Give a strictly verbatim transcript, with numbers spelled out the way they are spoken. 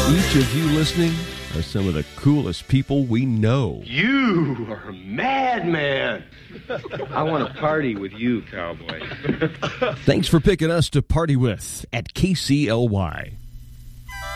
Each of you listening are some of the coolest people we know. You are a madman. I want to party with you, cowboy. Thanks for picking us to party with at K C L Y.